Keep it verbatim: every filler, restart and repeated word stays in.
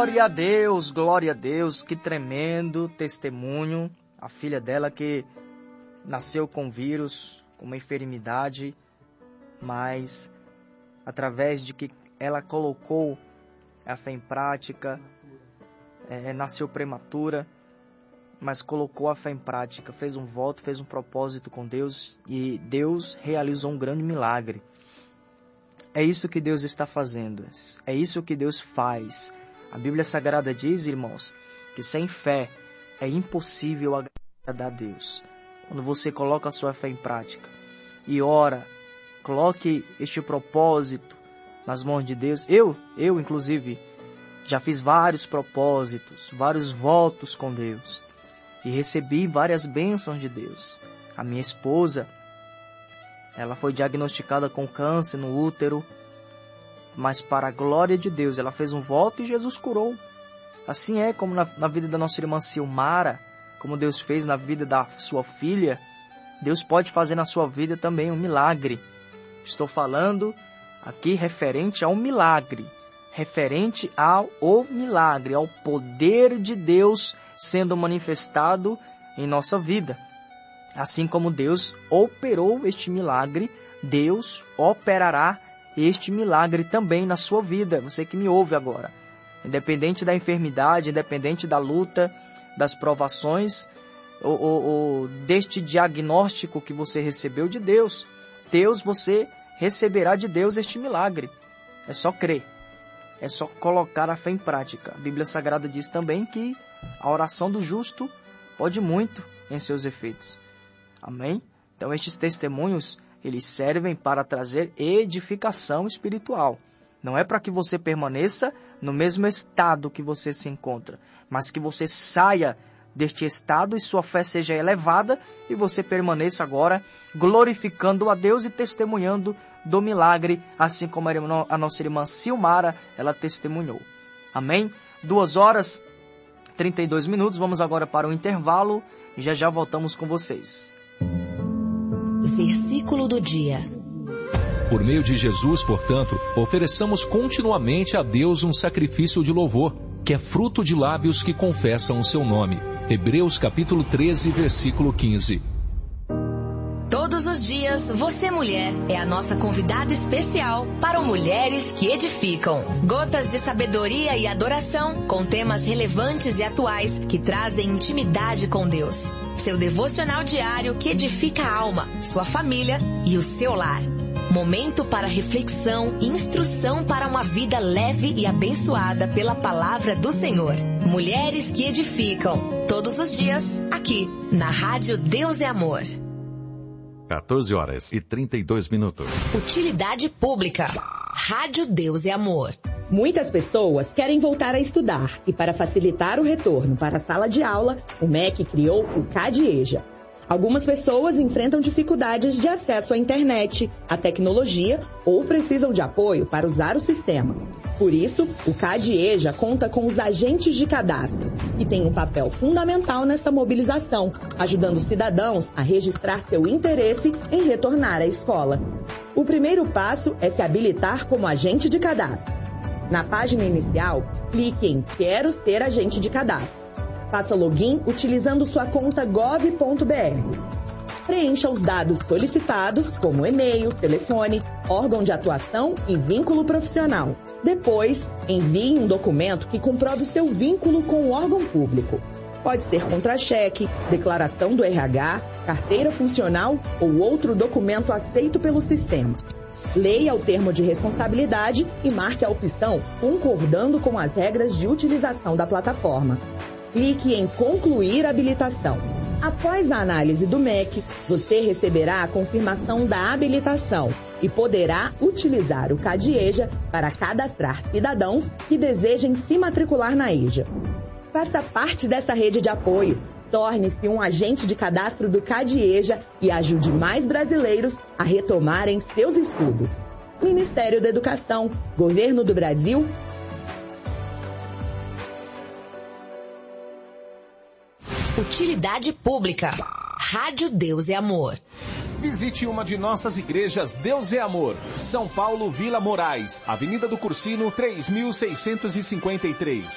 Glória a Deus, glória a Deus, que tremendo testemunho. A filha dela que nasceu com vírus, com uma enfermidade, mas através de que ela colocou a fé em prática, é, nasceu prematura, mas colocou a fé em prática, fez um voto, fez um propósito com Deus e Deus realizou um grande milagre. É isso que Deus está fazendo, é isso que Deus faz. A Bíblia Sagrada diz, irmãos, que sem fé é impossível agradar a Deus. Quando você coloca a sua fé em prática e ora, coloque este propósito nas mãos de Deus. Eu, eu inclusive, já fiz vários propósitos, vários votos com Deus e recebi várias bênçãos de Deus. A minha esposa, ela foi diagnosticada com câncer no útero, mas para a glória de Deus, ela fez um voto e Jesus curou. Assim é como na, na vida da nossa irmã Silmara, como Deus fez na vida da sua filha, Deus pode fazer na sua vida também um milagre. Estou falando aqui referente ao milagre, referente ao o milagre, ao poder de Deus sendo manifestado em nossa vida. Assim como Deus operou este milagre, Deus operará este milagre também na sua vida. Você que me ouve agora, independente da enfermidade, independente da luta, das provações, ou, ou, ou deste diagnóstico que você recebeu de Deus, Deus, você receberá de Deus este milagre. É só crer, é só colocar a fé em prática. A Bíblia Sagrada diz também que a oração do justo pode muito em seus efeitos. Amém? Então estes testemunhos, eles servem para trazer edificação espiritual. Não é para que você permaneça no mesmo estado que você se encontra, mas que você saia deste estado e sua fé seja elevada e você permaneça agora glorificando a Deus e testemunhando do milagre, assim como a nossa irmã Silmara, ela testemunhou. Amém? Duas horas, trinta e dois minutos, vamos agora para o intervalo e já já voltamos com vocês. Versículo do dia. Por meio de Jesus, portanto, ofereçamos continuamente a Deus um sacrifício de louvor, que é fruto de lábios que confessam o seu nome. Hebreus capítulo treze, versículo quinze. Todos os dias, você mulher é a nossa convidada especial para o Mulheres que Edificam. Gotas de sabedoria e adoração com temas relevantes e atuais que trazem intimidade com Deus. Seu devocional diário que edifica a alma, sua família e o seu lar. Momento para reflexão e instrução para uma vida leve e abençoada pela palavra do Senhor. Mulheres que Edificam. Todos os dias, aqui, na Rádio Deus é Amor. quatorze horas e trinta e dois minutos. Utilidade pública. Rádio Deus é Amor. Muitas pessoas querem voltar a estudar e, para facilitar o retorno para a sala de aula, o M E C criou o CADIEJA. Algumas pessoas enfrentam dificuldades de acesso à internet, à tecnologia ou precisam de apoio para usar o sistema. Por isso, o CADIEJA conta com os agentes de cadastro, que têm um papel fundamental nessa mobilização, ajudando cidadãos a registrar seu interesse em retornar à escola. O primeiro passo é se habilitar como agente de cadastro. Na página inicial, clique em Quero ser agente de cadastro. Faça login utilizando sua conta gov ponto br. Preencha os dados solicitados, como e-mail, telefone, órgão de atuação e vínculo profissional. Depois, envie um documento que comprove seu vínculo com o órgão público. Pode ser contra-cheque, declaração do R H, carteira funcional ou outro documento aceito pelo sistema. Leia o termo de responsabilidade e marque a opção concordando com as regras de utilização da plataforma. Clique em Concluir a habilitação. Após a análise do M E C, você receberá a confirmação da habilitação e poderá utilizar o CADIEJA para cadastrar cidadãos que desejem se matricular na I J A. Faça parte dessa rede de apoio. Torne-se um agente de cadastro do CADIEJA e ajude mais brasileiros a retomarem seus estudos. Ministério da Educação, Governo do Brasil. Utilidade pública. Rádio Deus é Amor. Visite uma de nossas igrejas Deus é Amor. São Paulo, Vila Moraes, Avenida do Cursino, três mil seiscentos e cinquenta e três.